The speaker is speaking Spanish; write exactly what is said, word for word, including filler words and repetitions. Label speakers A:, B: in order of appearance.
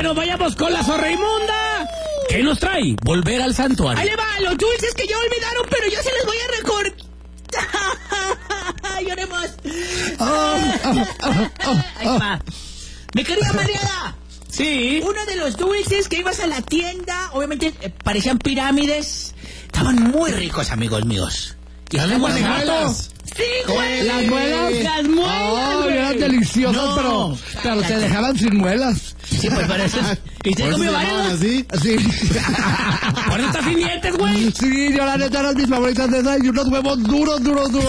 A: Bueno, vayamos con la zorra inmunda. ¿Qué nos trae? Volver al santuario.
B: Ahí le va, los dulces que ya olvidaron, pero yo se les voy a recordar. Lloremos.
C: Oh, oh, oh, oh,
B: Ahí va. Mi querida Mariana.
A: Sí.
B: Uno de los dulces que ibas a la tienda, obviamente eh, parecían pirámides. Estaban muy ricos, amigos míos.
C: ¿Y las muelas?
B: Sí, güey.
C: ¿Las muelas?
B: Las muelas,
C: Oh,
B: güey.
C: eran deliciosas,
B: No.
C: pero, pero te dejaban sin muelas.
B: Sí, pues para eso. ¿Y te
D: ¿Por eso
B: comió
D: se
B: varios?
D: llamaban así?
C: Sí.
A: ¿Por qué estás sin dientes, güey?
C: Sí, yo la neta eran mis favoritas de esas y unos huevos duros, duros, duros.